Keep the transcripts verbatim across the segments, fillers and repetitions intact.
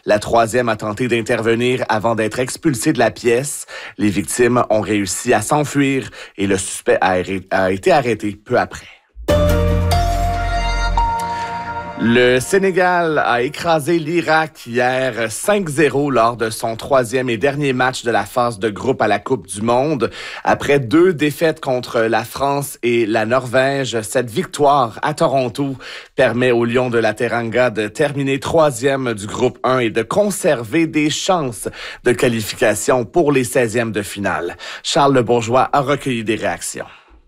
La troisième a tenté d'intervenir avant d'être expulsée de la pièce. Les victimes ont réussi à s'enfuir et le suspect a, a été arrêté peu après. Le Sénégal a écrasé l'Irak hier cinq zéro lors de son troisième et dernier match de la phase de groupe à la Coupe du Monde. Après deux défaites contre la France et la Norvège, cette victoire à Toronto permet aux Lions de la Teranga de terminer troisième du groupe un et de conserver des chances de qualification pour les seizièmes de finale. Charles Le Bourgeois a recueilli des réactions.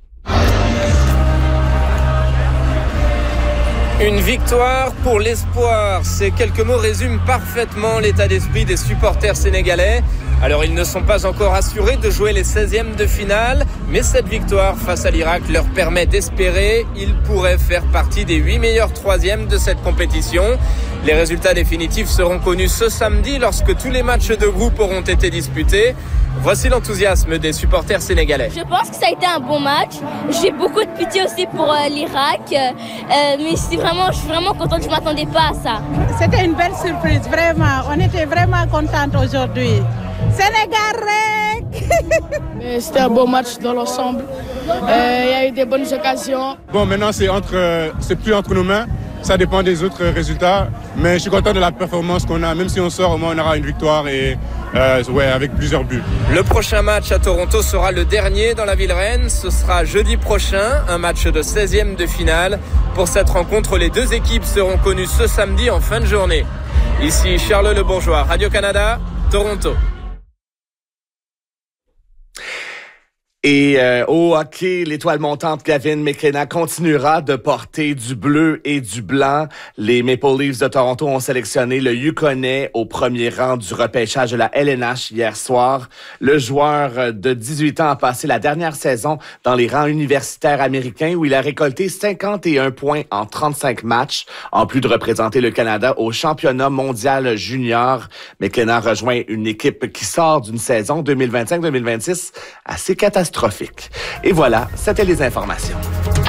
Une victoire pour l'espoir. Ces quelques mots résument parfaitement l'état d'esprit des supporters sénégalais. Alors ils ne sont pas encore assurés de jouer les seizièmes de finale, mais cette victoire face à l'Irak leur permet d'espérer. Ils pourraient faire partie des huit meilleurs troisièmes de cette compétition. Les résultats définitifs seront connus ce samedi lorsque tous les matchs de groupe auront été disputés. Voici l'enthousiasme des supporters sénégalais. Je pense que ça a été un bon match. J'ai beaucoup de pitié aussi pour euh, l'Irak, euh, mais c'est vraiment, je suis vraiment contente, je ne m'attendais pas à ça. C'était une belle surprise, vraiment. On était vraiment contente aujourd'hui. Sénégal! C'était un beau match dans l'ensemble. Euh, il y a eu des bonnes occasions. Bon, maintenant, c'est, entre, euh, c'est plus entre nos mains. Ça dépend des autres résultats. Mais je suis content de la performance qu'on a. Même si on sort, au moins, on aura une victoire et euh, ouais, avec plusieurs buts. Le prochain match à Toronto sera le dernier dans la ville reine. Ce sera jeudi prochain, un match de seizième de finale. Pour cette rencontre, les deux équipes seront connues ce samedi en fin de journée. Ici Charles Le Bourgeois, Radio-Canada, Toronto. Et euh, au hockey, l'étoile montante Gavin McKenna continuera de porter du bleu et du blanc. Les Maple Leafs de Toronto ont sélectionné le Yukonais au premier rang du repêchage de la L N H hier soir. Le joueur de dix-huit ans a passé la dernière saison dans les rangs universitaires américains où il a récolté cinquante et un points en trente-cinq matchs, en plus de représenter le Canada au championnat mondial junior. McKenna rejoint une équipe qui sort d'une saison deux mille vingt-cinq deux mille vingt-six assez catastrophique. Et voilà, c'était les informations.